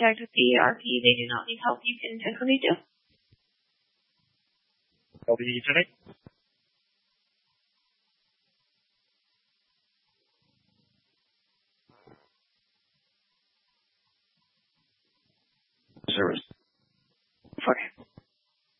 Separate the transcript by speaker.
Speaker 1: contact with the RP, they do not need help, you can 1022.
Speaker 2: LBE today. Service.